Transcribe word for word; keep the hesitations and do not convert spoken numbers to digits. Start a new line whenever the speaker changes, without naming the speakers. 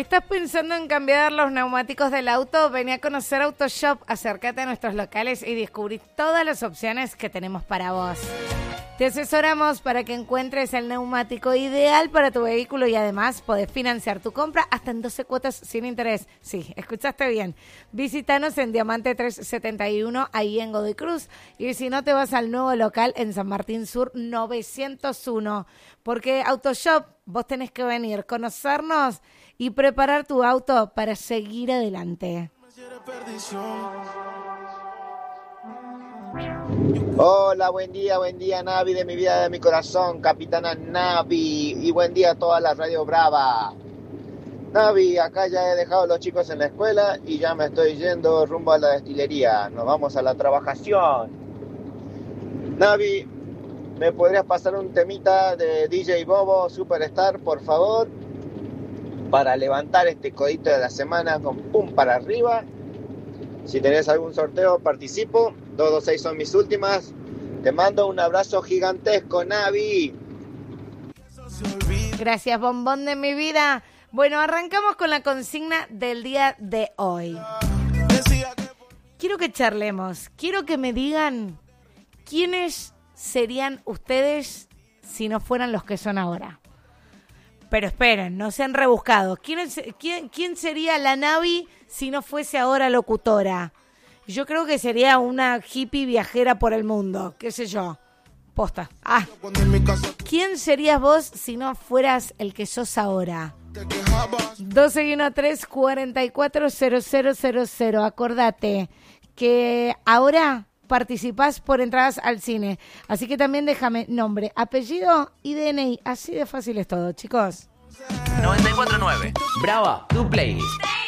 ¿Estás pensando en cambiar los neumáticos del auto? Vení a conocer Autoshop, acércate a nuestros locales y descubrí todas las opciones que tenemos para vos. Te asesoramos para que encuentres el neumático ideal para tu vehículo y además podés financiar tu compra hasta en doce cuotas sin interés. Sí, escuchaste bien. Visítanos en Diamante trescientos setenta y uno, ahí en Godoy Cruz. Y si no, te vas al nuevo local en San Martín Sur novecientos uno. Porque Autoshop, vos tenés que venir, conocernos y preparar tu auto para seguir adelante.
Hola, buen día, buen día Navi de mi vida, de mi corazón, Capitana Navi, y buen día a toda la Radio Brava. Navi, acá ya he dejado a los chicos en la escuela y ya me estoy yendo rumbo a la destilería, nos vamos a la trabajación. Navi, ¿me podrías pasar un temita de D J Bobo Superstar, por favor? Para levantar este codito de la semana con pum para arriba. Si tenés algún sorteo, participo. dos dos seis son mis últimas. Te mando un abrazo gigantesco, Navi.
Gracias, bombón de mi vida. Bueno, arrancamos con la consigna del día de hoy. Quiero que charlemos. Quiero que me digan quiénes serían ustedes si no fueran los que son ahora. Pero esperen, no sean rebuscados. ¿Quién, es, quién, ¿Quién sería la Navi si no fuese ahora locutora? Yo creo que sería una hippie viajera por el mundo, qué sé yo. Posta. Ah. ¿Quién serías vos si no fueras el que sos ahora? dos uno tres, cuatro cuatro cero cero cero cero. Acordate que ahora participás por entradas al cine. Así que también déjame nombre, apellido y D N I. Así de fácil es todo, chicos.
noventa y cuatro punto nueve. Brava, tu playlist.